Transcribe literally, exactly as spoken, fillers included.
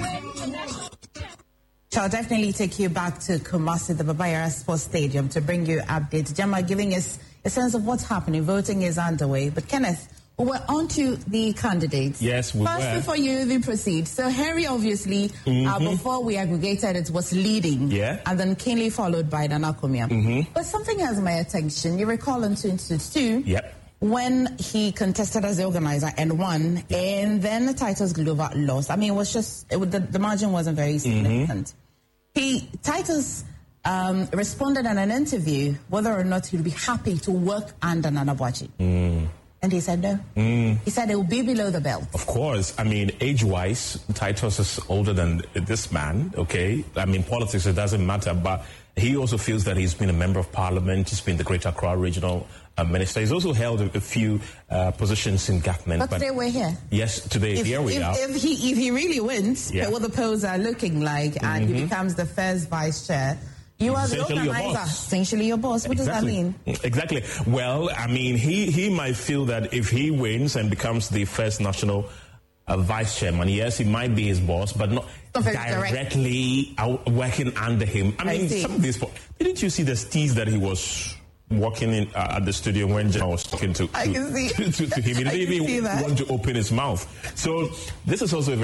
I'll definitely take you back to Kumasi, the Baba Yara Sports Stadium, to bring you updates. Gemma giving us a sense of what's happening. Voting is underway. But Kenneth, we're on to the candidates. Yes, we First, were. before you even proceed, so Henry obviously, mm-hmm. uh, before we aggregated it, was leading. Yeah. And then keenly followed by Nana Kumia. Mm-hmm. But something has my attention. You recall in twenty twenty-two, yep. when he contested as the organizer and won, yeah. and then the Titus Glover lost. I mean, it was just, it, the, the margin wasn't very significant. Mm-hmm. He, Titus um, responded in an interview whether or not he'd be happy to work under Nana Boakye. Mm. And he said no. Mm. He said it will be below the belt. Of course. I mean, age-wise, Titus is older than this man, okay? I mean, politics, it doesn't matter, but he also feels that he's been a member of parliament. He's been the Greater Accra regional uh, minister. He's also held a, a few uh, positions in government. But, but today we're here. Yes, today, if, here we if, are. If he, if he really wins, yeah. what the polls are looking like, mm-hmm. and he becomes the first vice chair, you are the organizer, essentially your boss. What exactly. does that mean? Exactly. Well, I mean, he, he might feel that if he wins and becomes the first national uh, vice chairman, yes, he might be his boss, but not, not directly out, working under him. I, I mean, see. some of these... Didn't you see the steez that he was walking in uh, at the studio when Gemma was talking to, to, I can see. to, to, to him? He didn't even want to open his mouth. So this is also a